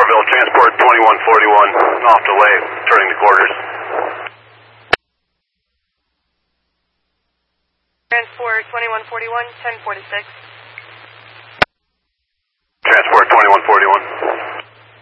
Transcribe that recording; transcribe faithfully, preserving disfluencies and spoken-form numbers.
Orville, transport twenty-one forty-one, off the way, turning to quarters. Transport twenty-one forty-one, ten forty-six.